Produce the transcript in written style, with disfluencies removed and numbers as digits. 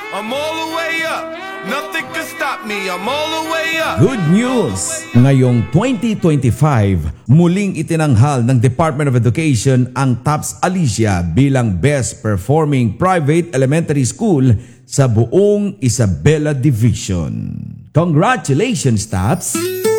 I'm all the way up. Nothing can stop me. I'm all the way up. Good news! Ngayong 2025, muling itinanghal ng Department of Education ang TOPS Alicia bilang Best Performing Private Elementary School sa buong Isabela Division. Congratulations, TOPS!